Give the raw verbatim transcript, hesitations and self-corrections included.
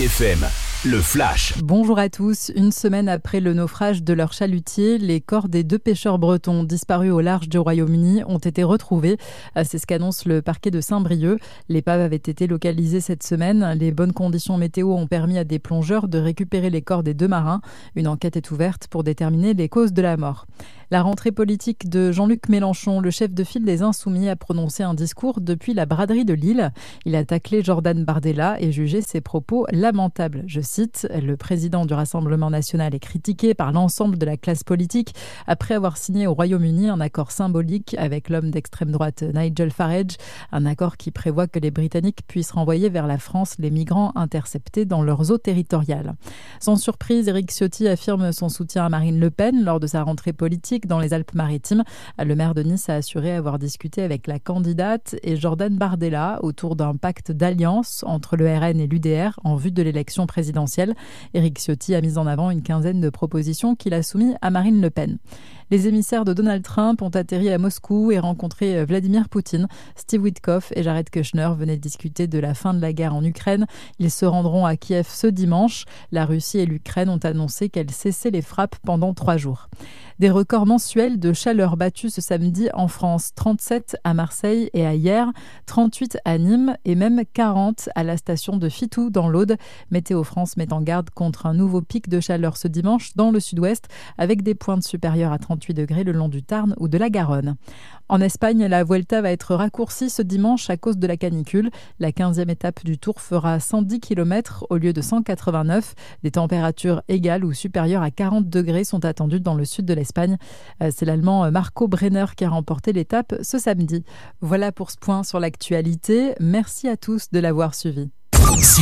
F M, le flash. Bonjour à tous. Une semaine après le naufrage de leur chalutier, les corps des deux pêcheurs bretons disparus au large du Royaume-Uni ont été retrouvés. C'est ce qu'annonce le parquet de Saint-Brieuc. L'épave avait été localisée cette semaine. Les bonnes conditions météo ont permis à des plongeurs de récupérer les corps des deux marins. Une enquête est ouverte pour déterminer les causes de la mort. La rentrée politique de Jean-Luc Mélenchon, le chef de file des Insoumis, a prononcé un discours depuis la braderie de Lille. Il a taclé Jordan Bardella et jugé ses propos lamentables. Je cite, « Le président du Rassemblement national est critiqué par l'ensemble de la classe politique après avoir signé au Royaume-Uni un accord symbolique avec l'homme d'extrême droite Nigel Farage, un accord qui prévoit que les Britanniques puissent renvoyer vers la France les migrants interceptés dans leurs eaux territoriales. » Sans surprise, Éric Ciotti affirme son soutien à Marine Le Pen lors de sa rentrée politique dans les Alpes-Maritimes. Le maire de Nice a assuré avoir discuté avec la candidate et Jordan Bardella autour d'un pacte d'alliance entre le R N et l'U D R en vue de l'élection présidentielle. Éric Ciotti a mis en avant une quinzaine de propositions qu'il a soumises à Marine Le Pen. Les émissaires de Donald Trump ont atterri à Moscou et rencontré Vladimir Poutine. Steve Witkoff et Jared Kushner venaient discuter de la fin de la guerre en Ukraine. Ils se rendront à Kiev ce dimanche. La Russie et l'Ukraine ont annoncé qu'elles cessaient les frappes pendant trois jours. Des records mensuels de chaleur battus ce samedi en France. trente-sept à Marseille et à Hyères, trente-huit à Nîmes et même quarante à la station de Fitou dans l'Aude. Météo France met en garde contre un nouveau pic de chaleur ce dimanche dans le sud-ouest avec des pointes supérieures à trente-huit degrés le long du Tarn ou de la Garonne. En Espagne, la Vuelta va être raccourcie ce dimanche à cause de la canicule. La quinzième étape du Tour fera cent dix kilomètres au lieu de cent quatre-vingt-neuf. Des températures égales ou supérieures à quarante degrés sont attendues dans le sud de l'Espagne. C'est l'Allemand Marco Brenner qui a remporté l'étape ce samedi. Voilà pour ce point sur l'actualité. Merci à tous de l'avoir suivi.